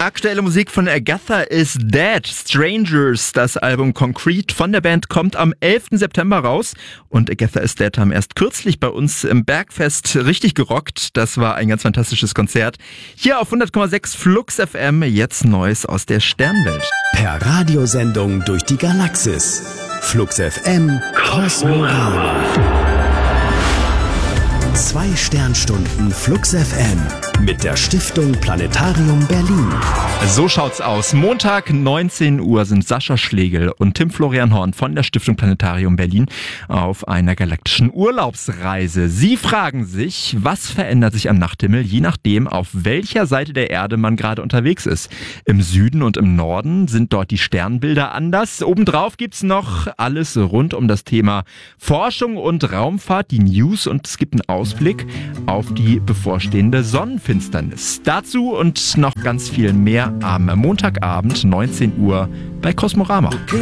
Aktuelle Musik von Agatha is Dead. Strangers, das Album Concrete von der Band, kommt am 11. September raus. Und Agatha is Dead haben erst kürzlich bei uns im Bergfest richtig gerockt. Das war ein ganz fantastisches Konzert. Hier auf 100,6 Flux FM, jetzt Neues aus der Sternwelt. Per Radiosendung durch die Galaxis. Flux FM Kosmorama. 2 Sternstunden Flux FM mit der Stiftung Planetarium Berlin. So schaut's aus. Montag 19 Uhr sind Sascha Schlegel und Tim Florian Horn von der Stiftung Planetarium Berlin auf einer galaktischen Urlaubsreise. Sie fragen sich, was verändert sich am Nachthimmel, je nachdem, auf welcher Seite der Erde man gerade unterwegs ist. Im Süden und im Norden sind dort die Sternbilder anders. Obendrauf gibt's noch alles rund um das Thema Forschung und Raumfahrt, die News, und es gibt einen Ausblick auf die bevorstehende Sonnenfinsternis. Dazu und noch ganz viel mehr am Montagabend 19 Uhr bei Kosmorama.